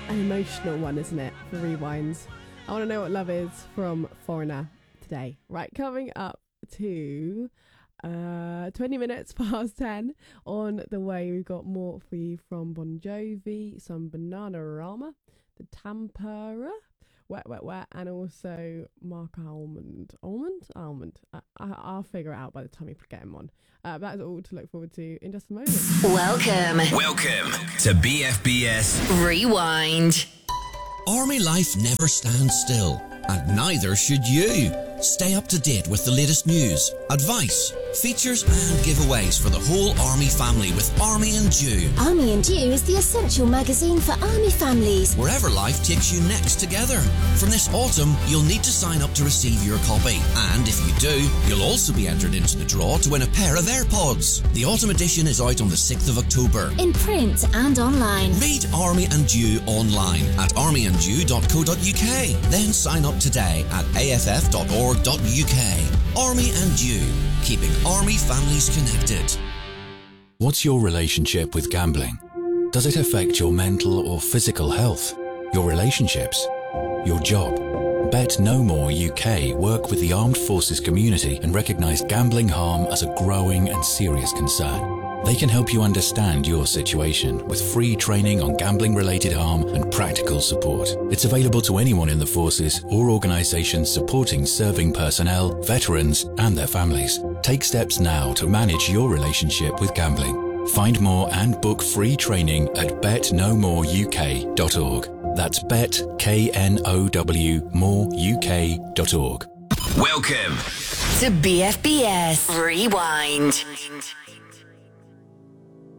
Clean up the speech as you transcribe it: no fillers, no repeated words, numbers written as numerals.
an emotional one, isn't it, for Rewinds? I want to know what love is from Foreigner today. Right, coming up to 20 minutes past 10 on the way. We've got more for you from Bon Jovi, some Bananarama, the Tampera, Wet, Wet, Wet, and also Mark Almond. Almond? I'll figure it out by the time we get him on. That is all to look forward to in just a moment. Welcome to BFBS Rewind. Army life never stands still, and neither should you. Stay up to date with the latest news, advice, features and giveaways for the whole Army family with Army and Dew. Army and Dew is the essential magazine for Army families. Wherever life takes you next together. From this autumn, you'll need to sign up to receive your copy. And if you do, you'll also be entered into the draw to win a pair of AirPods. The autumn edition is out on the 6th of October. In print and online. Read Army and Dew online at armyanddew.co.uk. Then sign up today at aff.org.uk. Army and Dew, keeping Army families connected. What's your relationship with gambling? Does it affect your mental or physical health? Your relationships? Your job? Bet No More UK work with the armed forces community and recognise gambling harm as a growing and serious concern. They can help you understand your situation with free training on gambling-related harm and practical support. It's available to anyone in the forces or organisations supporting serving personnel, veterans and their families. Take steps now to manage your relationship with gambling. Find more and book free training at betnomoreuk.org. That's Welcome to BFBS Rewind.